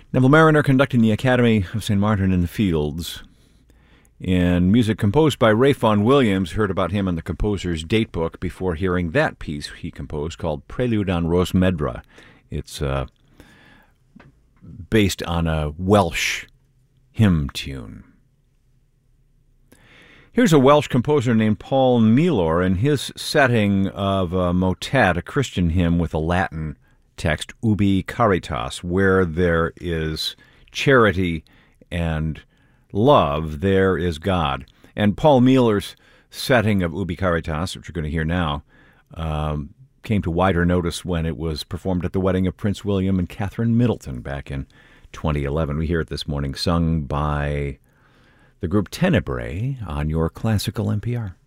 Neville Mariner conducting the Academy of St. Martin in the Fields. And music composed by Ralph Vaughan Williams. Heard about him in the composer's datebook before hearing that piece he composed called Prelude on Rhos Medra. It's based on a Welsh hymn tune. Here's a Welsh composer named Paul Milor in his setting of a motet, a Christian hymn with a Latin text, Ubi Caritas, where there is charity and love, there is God. And Paul Milor's setting of Ubi Caritas, which you're going to hear now, came to wider notice when it was performed at the wedding of Prince William and Catherine Middleton back in 2011. We hear it this morning, sung by the group Tenebrae on your classical NPR.